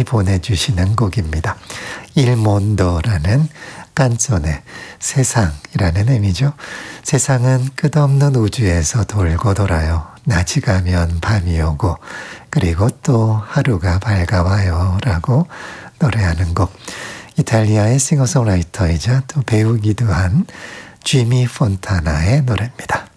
분이 보내주시는 곡입니다. Il mondo라는 깐존의 세상이라는 의미죠. 세상은 끝없는 우주에서 돌고 돌아요. 낮이 가면 밤이 오고 그리고 또 하루가 밝아와요 라고 노래하는 곡. 이탈리아의 싱어송라이터이자 또 배우기도 한 지미 폰타나의 노래입니다.